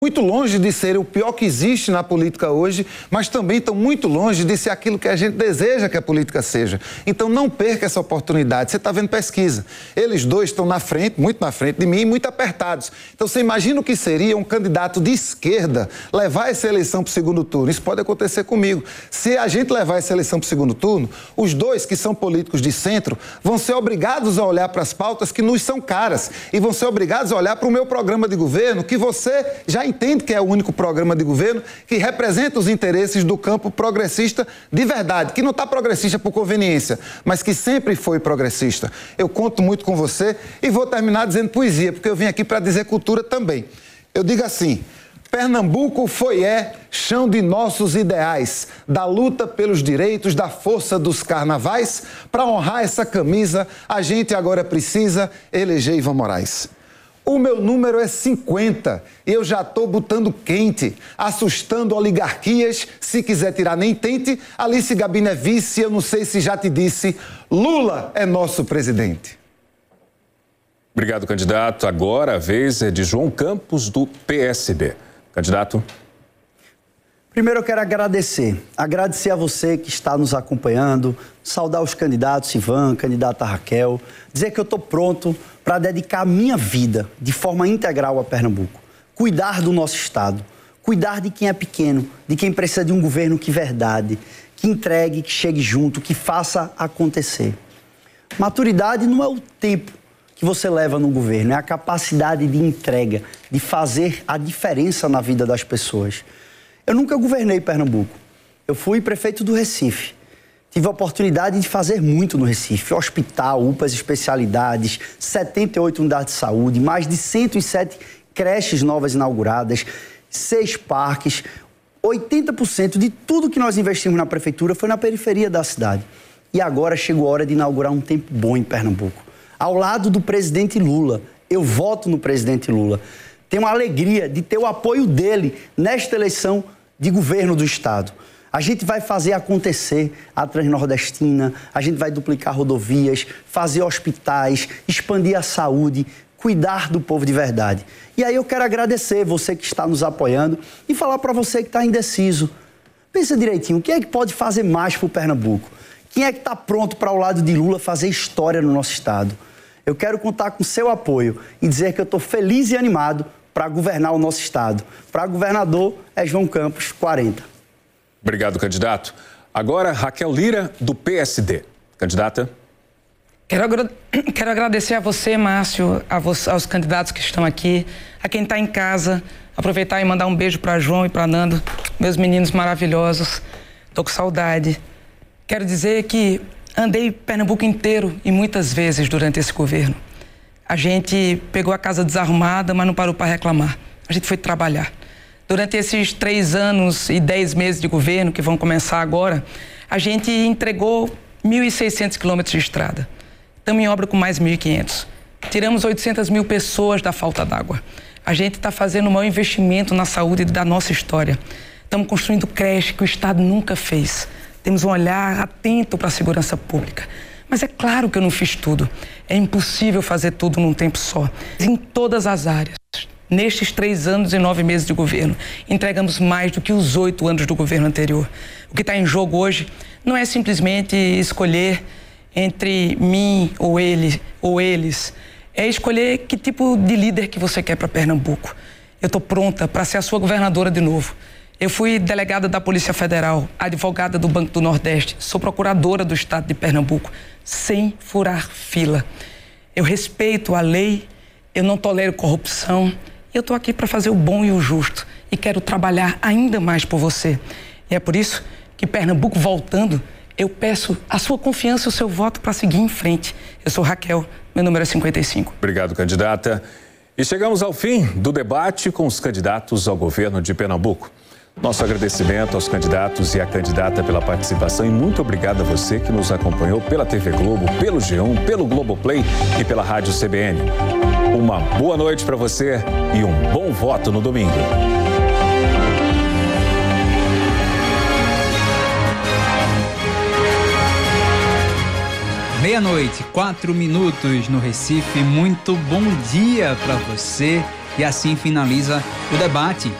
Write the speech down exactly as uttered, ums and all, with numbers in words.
muito longe de ser o pior que existe na política hoje, mas também estão muito longe de ser aquilo que a gente deseja que a política seja. Então não perca essa oportunidade. Você está vendo pesquisa. Eles dois estão na frente, muito na frente de mim, muito apertados. Então você imagina o que seria um candidato de esquerda levar essa eleição para o segundo turno. Isso pode acontecer comigo. Se a gente levar essa eleição para o segundo turno, os dois que são políticos de centro vão ser obrigados a olhar para as pautas que nos são caras e vão ser obrigados a olhar para o meu programa de governo, que você já entende que é o único programa de governo que representa os interesses do campo progressista de verdade, que não está progressista por conveniência, mas que sempre foi progressista. Eu conto muito com você e vou terminar dizendo poesia, porque eu vim aqui para dizer cultura também. Eu digo assim: Pernambuco foi é chão de nossos ideais, da luta pelos direitos, da força dos carnavais. Para honrar essa camisa, a gente agora precisa eleger Ivan Moraes. O meu número é cinquenta e eu já estou botando quente, assustando oligarquias. Se quiser tirar, nem tente. Alice Gabino é vice, eu não sei se já te disse. Lula é nosso presidente. Obrigado, candidato. Agora a vez é de João Campos, do P S B. Candidato. Primeiro eu quero agradecer, agradecer a você que está nos acompanhando, saudar os candidatos, Ivan, candidata Raquel, dizer que eu estou pronto para dedicar a minha vida de forma integral a Pernambuco, cuidar do nosso estado, cuidar de quem é pequeno, de quem precisa de um governo que verdade, que entregue, que chegue junto, que faça acontecer. Maturidade não é o tempo que você leva no governo, é a capacidade de entrega, de fazer a diferença na vida das pessoas. Eu nunca governei Pernambuco. Eu fui prefeito do Recife. Tive a oportunidade de fazer muito no Recife. Hospital, U P As, especialidades, setenta e oito unidades de saúde, mais de cento e sete creches novas inauguradas, seis parques. oitenta por cento de tudo que nós investimos na prefeitura foi na periferia da cidade. E agora chegou a hora de inaugurar um tempo bom em Pernambuco. Ao lado do presidente Lula. Eu voto no presidente Lula. Tenho a alegria de ter o apoio dele nesta eleição de governo do estado. A gente vai fazer acontecer a Transnordestina, a gente vai duplicar rodovias, fazer hospitais, expandir a saúde, cuidar do povo de verdade. E aí eu quero agradecer você que está nos apoiando e falar para você que está indeciso. Pensa direitinho, quem é que pode fazer mais para o Pernambuco? Quem é que está pronto para, ao lado de Lula, fazer história no nosso estado? Eu quero contar com seu apoio e dizer que eu estou feliz e animado para governar o nosso estado. Para governador é João Campos, quarenta. Obrigado, candidato. Agora, Raquel Lira, do P S D. Candidata. Quero, agra quero agradecer a você, Márcio, a você, aos candidatos que estão aqui, a quem está em casa, aproveitar e mandar um beijo para João e para Nando, meus meninos maravilhosos. Estou com saudade. Quero dizer que andei Pernambuco inteiro e muitas vezes durante esse governo. A gente pegou a casa desarrumada, mas não parou para reclamar. A gente foi trabalhar. Durante esses três anos e dez meses de governo, que vão começar agora, a gente entregou mil e seiscentos quilômetros de estrada. Estamos em obra com mais mil e quinhentos. Tiramos oitocentas mil pessoas da falta d'água. A gente está fazendo o maior investimento na saúde da nossa história. Estamos construindo creche que o Estado nunca fez. Temos um olhar atento para a segurança pública. Mas é claro que eu não fiz tudo. É impossível fazer tudo num tempo só. Em todas as áreas, nestes três anos e nove meses de governo, entregamos mais do que os oito anos do governo anterior. O que está em jogo hoje não é simplesmente escolher entre mim ou ele ou eles. É escolher que tipo de líder que você quer para Pernambuco. Eu estou pronta para ser a sua governadora de novo. Eu fui delegada da Polícia Federal, advogada do Banco do Nordeste, sou procuradora do Estado de Pernambuco, sem furar fila. Eu respeito a lei, eu não tolero corrupção, e eu estou aqui para fazer o bom e o justo, e quero trabalhar ainda mais por você. E é por isso que Pernambuco voltando, eu peço a sua confiança e o seu voto para seguir em frente. Eu sou Raquel, meu número é cinquenta e cinco. Obrigado, candidata. E chegamos ao fim do debate com os candidatos ao governo de Pernambuco. Nosso agradecimento aos candidatos e à candidata pela participação e muito obrigado a você que nos acompanhou pela T V Globo, pelo G um, pelo Globoplay e pela Rádio C B N. Uma boa noite para você e um bom voto no domingo. Meia-noite, quatro minutos no Recife. Muito bom dia para você E assim finaliza o debate.